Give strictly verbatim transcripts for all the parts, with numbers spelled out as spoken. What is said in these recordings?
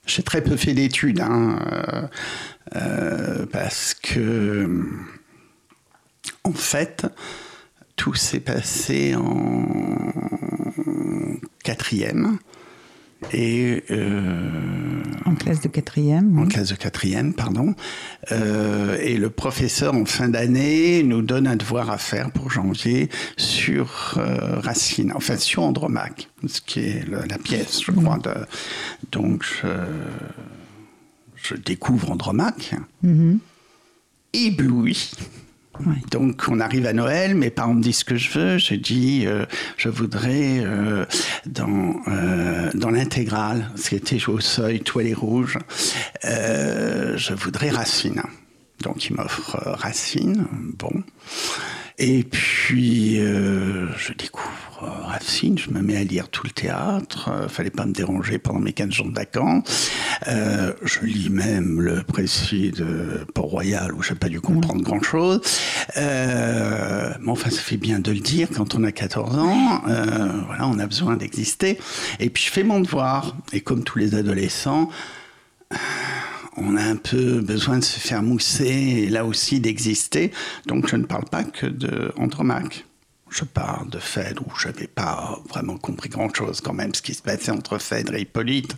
J'ai très peu fait d'études, hein, euh, euh, parce que, en fait, tout s'est passé en quatrième. Et euh, en classe de quatrième. En oui. classe de quatrième, pardon. Euh, et le professeur, en fin d'année, nous donne un devoir à faire pour janvier sur euh, Racine, enfin sur Andromaque, ce qui est le, la pièce, je crois. De, donc, je, je découvre Andromaque, Mm-hmm. ébloui. Ouais. Donc, on arrive à Noël, mes parents me disent ce que je veux. Je dis, euh, je voudrais, euh, dans, euh, dans l'intégrale, ce qui était au seuil, toile rouge, euh, je voudrais Racine. Donc, il m'offre euh, Racine. Bon. Et puis, euh, je découvre euh, Racine, je me mets à lire tout le théâtre, euh, fallait pas me déranger pendant mes quinze jours de vacances. Euh, je lis même le précis de Port-Royal, où j'ai pas dû comprendre mmh. grand-chose. Euh, mais enfin, ça fait bien de le dire, quand on a quatorze ans, euh, voilà, on a besoin d'exister. Et puis, je fais mon devoir, et comme tous les adolescents, on a un peu besoin de se faire mousser et là aussi d'exister. Donc je ne parle pas que d'Andromaque. Je parle de Phèdre où je n'avais pas vraiment compris grand-chose quand même, ce qui se passait entre Phèdre et Hippolyte,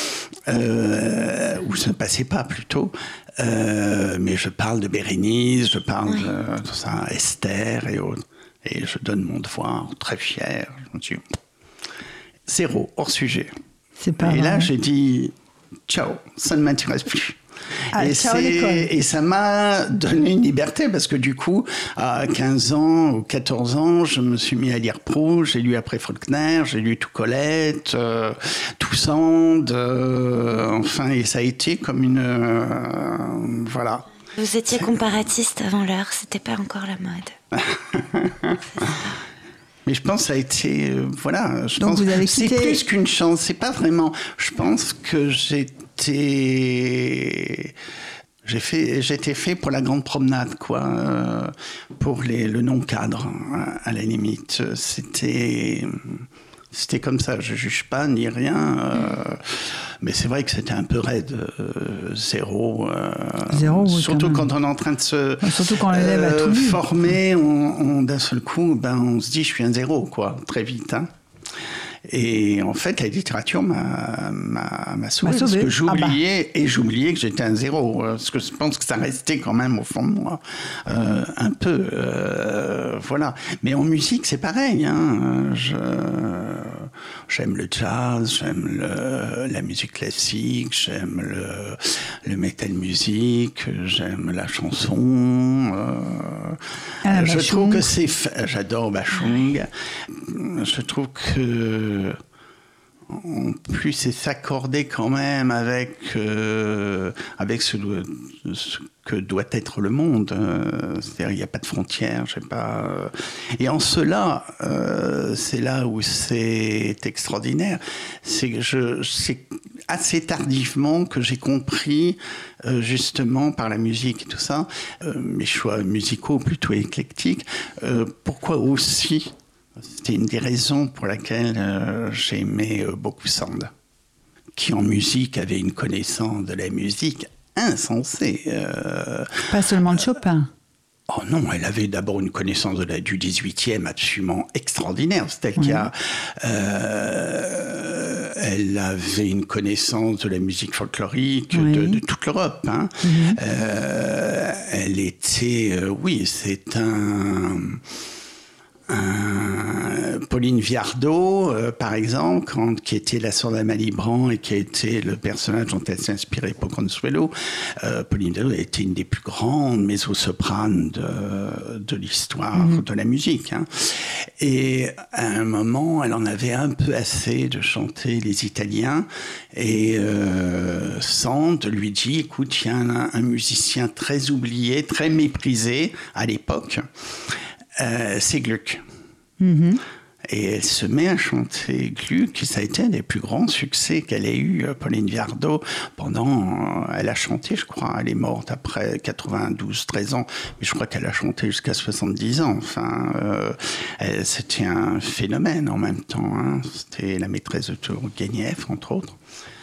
euh, ou ça ne passait pas plutôt. Euh, mais je parle de Bérénice, je parle oui. de, de ça, Esther et autres. Et je donne mon devoir, très fier. Je me dis, zéro, hors sujet. C'est pas et vrai. là, j'ai dit... Ciao, ça ne m'intéresse plus. Ah, et, ciao l'école. Et ça m'a donné une liberté parce que du coup, à quinze ans ou quatorze ans, je me suis mis à lire Proust, j'ai lu après Faulkner, j'ai lu tout Colette, euh, Toussaint, euh, enfin, et ça a été comme une... Euh, voilà. Vous étiez comparatiste avant l'heure, c'était pas encore la mode. Mais je pense que ça a été, euh, voilà, je Donc pense vous avez c'est quitté... plus qu'une chance, c'est pas vraiment, je pense que j'étais, j'ai fait, j'étais fait pour la grande promenade, quoi, euh, pour les, le non-cadre, à, à la limite, c'était... C'était comme ça, je ne juge pas ni rien, euh, mais c'est vrai que c'était un peu raide, euh, zéro. Euh, zéro, oui, surtout quand, quand on est en train de se ouais, surtout quand l'élève euh, a tout former, on, on, d'un seul coup, ben, on se dit je suis un zéro, quoi, très vite. Hein. Et en fait, la littérature m'a, m'a, m'a sauvé, parce que j'oubliais, ah bah. et j'oubliais que j'étais un zéro, parce que je pense que ça restait quand même au fond de moi, euh, un peu, euh, voilà. Mais en musique, c'est pareil, hein. Je, j'aime le jazz, j'aime le, la musique classique, j'aime le, le metal music, j'aime la chanson. Euh, ah, je Bachung. trouve que c'est, j'adore Bachung. Je trouve que en plus, c'est s'accorder quand même avec, euh, avec ce, ce que doit être le monde. Euh, c'est-à-dire, il n'y a pas de frontières, je sais pas. Euh, et en cela, euh, c'est là où c'est extraordinaire. C'est que je, c'est assez tardivement que j'ai compris, euh, justement, par la musique et tout ça, euh, mes choix musicaux plutôt éclectiques, euh, pourquoi aussi. C'était une des raisons pour laquelle euh, j'aimais euh, beaucoup Sand, qui en musique avait une connaissance de la musique insensée. Euh, Pas seulement de Chopin. Oh non, elle avait d'abord une connaissance de la, du dix-huitième absolument extraordinaire. C'est elle oui. qui a... Euh, elle avait une connaissance de la musique folklorique oui. de, de toute l'Europe. Hein. Mm-hmm. Euh, elle était... Euh, oui, c'est un... Euh, Pauline Viardot, euh, par exemple, quand, qui était la sœur d'Amalie Brand et qui a été le personnage dont elle s'est inspirée pour Consuelo, euh, Pauline Viardot était une des plus grandes mezzo-sopranes de, de l'histoire mmh. de la musique. Hein. Et à un moment, elle en avait un peu assez de chanter les Italiens et euh, Sand lui dit, écoute, il y a un, un musicien très oublié, très méprisé à l'époque, Euh, c'est Gluck. Mm-hmm. Et elle se met à chanter Gluck, et ça a été un des plus grands succès qu'elle ait eu, Pauline Viardot, pendant... Elle a chanté, je crois, elle est morte après quatre-vingt-douze treize ans, mais je crois qu'elle a chanté jusqu'à soixante-dix ans. Enfin, euh, elle, c'était un phénomène en même temps. Hein. C'était la maîtresse de Tourguenieff, entre autres.